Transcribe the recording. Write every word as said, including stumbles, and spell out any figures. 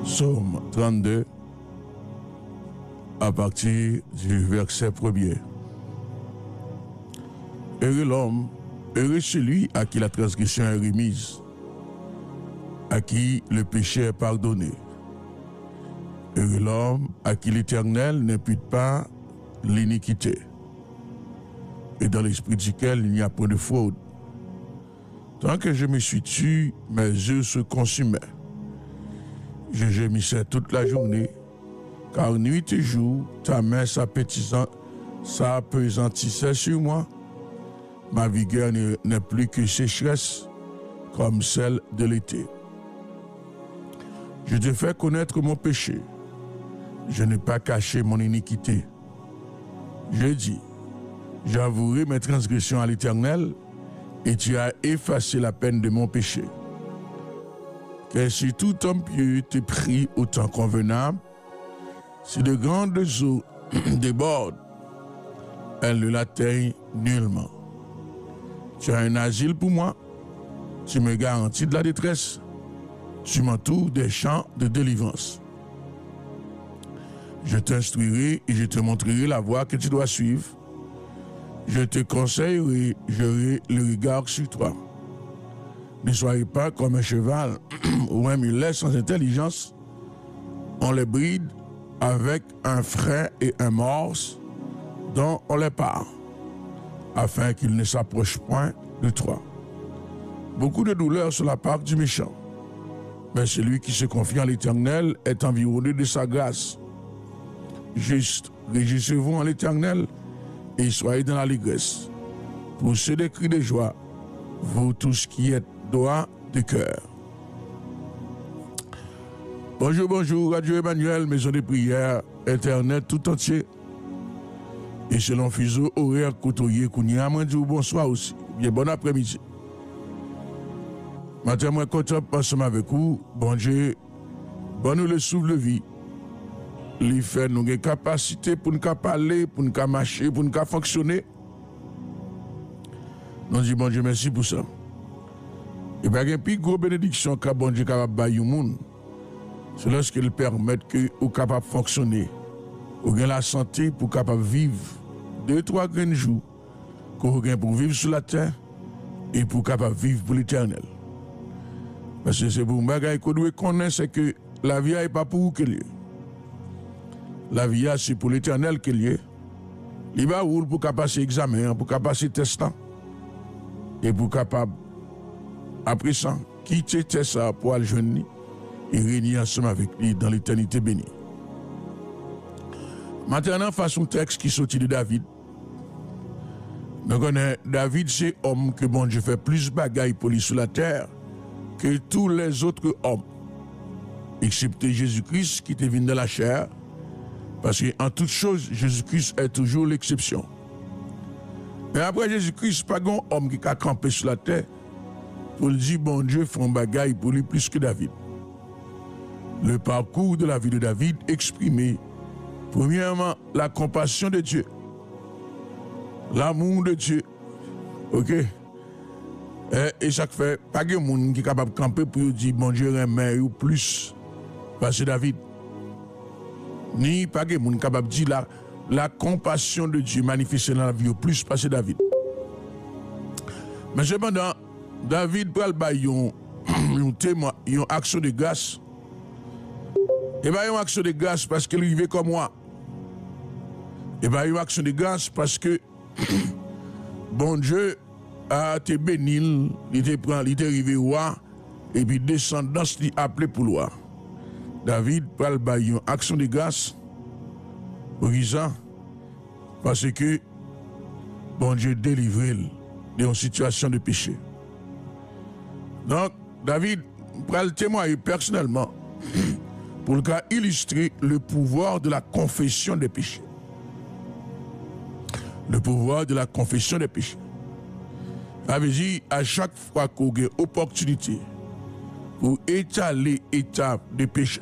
Psaume trente-deux, à partir du verset premier. Heureux l'homme, heureux celui à qui la transgression est remise, à qui le péché est pardonné. Heureux l'homme à qui l'Éternel n'impute pas l'iniquité, et dans l'esprit duquel il n'y a point de fraude. Tant que je me suis tué, mes yeux se consumaient. Je gémissais toute la journée, car nuit et jour, ta main s'appesantissait sur moi. Ma vigueur n'est plus que sécheresse, comme celle de l'été. Je te fais connaître mon péché. Je n'ai pas caché mon iniquité. Je dis, j'avouerai mes transgressions à l'Éternel, et tu as effacé la peine de mon péché. Que si tout homme pieux te prie au temps convenable, si de grandes eaux débordent, elles ne l'atteignent nullement. Tu as un asile pour moi, tu me garantis de la détresse, tu m'entoures des champs de délivrance. Je t'instruirai et je te montrerai la voie que tu dois suivre. Je te conseillerai, j'aurai le regard sur toi. Ne soyez pas comme un cheval ou un mulet sans intelligence. On les bride avec un frein et un morse dont on les part, afin qu'ils ne s'approchent point de toi. Beaucoup de douleurs sur la part du méchant, mais celui qui se confie en l'Éternel est environné de sa grâce. Juste, réjouissez-vous en l'Éternel et soyez dans l'allégresse. Poussez des cris de joie, vous tous qui êtes droits de cœur. Bonjour, bonjour, Radio Emmanuel, maison de prière, Internet tout entier. Et selon fuseau horaire côtoyer, Kounia, moi dis bonsoir aussi. Bien, bon après-midi. Matin, moi, content ensemble avec vous. Bon Dieu, bon nous le souffle de vie. Il fait nous des capacités pour nous parler, pour nous marcher, pour nous fonctionner. Nous disons bon Dieu merci pour ça. Et bien, il y a une plus grosse bénédiction que bon Dieu capable de bailler au monde. C'est lorsqu'il permet que vous capable de fonctionner. Vous avez la santé pour capable vivre deux, trois grands jours. Que vous avez pour vivre sur la terre et pour capable vivre pour l'éternel. Parce que c'est pour vous que vous devez connaître, c'est que la vie n'est pas pour vous qu'elle est. La vie, c'est pour l'éternel qu'elle est. Il va où pour passer examen, pour passer test. Et pour capable, après ça, quitter test pour aller joindre et régner ensemble avec lui dans l'éternité bénie. Maintenant, face au texte qui sortit de David, nous connaissons David, c'est homme que bon Dieu fait plus bagaille pour lui sur la terre que tous les autres hommes, excepté Jésus-Christ qui était venu de la chair. Parce qu'en toute chose, Jésus-Christ est toujours l'exception. Mais après Jésus-Christ, pas un homme qui a campé sur la terre pour le dire, bon Dieu, font bagaille pour lui plus que David. Le parcours de la vie de David exprimait, premièrement, la compassion de Dieu, l'amour de Dieu. Ok? Et, et ça fait, pas de monde qui est capable de camper pour dire, bon Dieu, remet ou plus, parce que David. Ni pas de monde capable de dire la, la compassion de Dieu manifestée dans la vie au plus passé David. Mais cependant, David pral ba yon yon témoin, yon action de grâce. Et bien yon action de grâce parce qu'il vivait comme moi. Et bien yon action de grâce parce que bon Dieu a été béni, il était prend, il était arrivé roi et puis descendance li appelé pour loi. David pral ba yon action de grâce pour ça parce que bon Dieu délivré de une situation de péché. Donc David pral témoigner personnellement pour le cas illustrer le pouvoir de la confession des péchés. Le pouvoir de la confession des péchés. Avait dit à chaque fois qu'on a opportunité pour étaler étape de péché